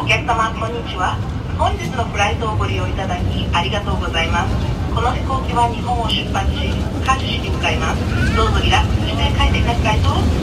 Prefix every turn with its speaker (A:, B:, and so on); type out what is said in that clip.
A: お客様、こんにちは。本日のフライトをご利用いただきありがとうございます。この飛行機は日本を出発し、カジュ市に向かいます。どうぞリラックスして帰ってくださいと。